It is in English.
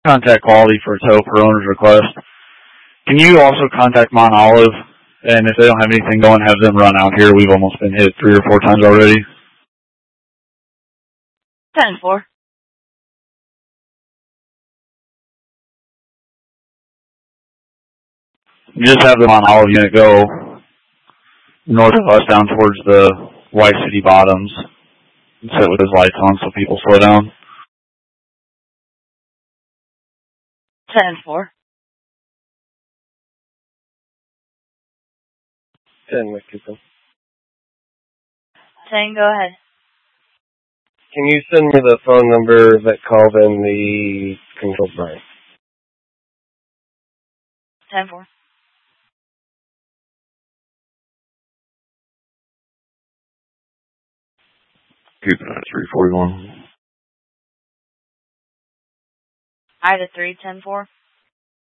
Contact quality for tow per owner's request. Can you also contact Mont Olive? And if they don't have anything going, have them run out here. We've almost been hit 3 or 4 times already. 10-4. Just have the Mont Olive unit go north of us down towards the White City Bottoms. Sit with his lights on so people slow down. 10-4. 10, Mexico. 10, go ahead. Can you send me the phone number that called in the control line? 10-4. Keep it at 341. I had a 3, 10-4.